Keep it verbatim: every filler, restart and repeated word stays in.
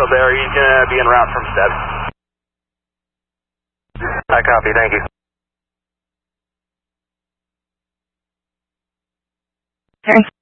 there. He's going to be en route from Seb. I copy, thank you. Thanks.